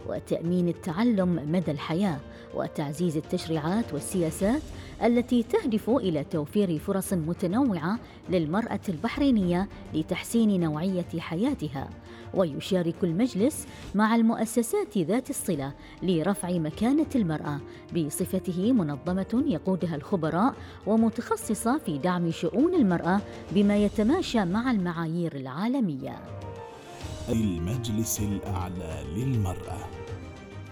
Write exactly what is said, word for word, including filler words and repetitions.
وتأمين التعلم مدى الحياة، وتعزيز التشريعات والسياسات التي تهدف إلى توفير فرص متنوعة للمرأة البحرينية لتحسين نوعية حياتها. ويشارك المجلس مع المؤسسات ذات الصلة لرفع مكانة المرأة بصفته منظمة يقودها الخبراء ومتخصصة في دعم شؤون المرأة بما يتماشى مع المعايير العالمية. المجلس الأعلى للمرأة.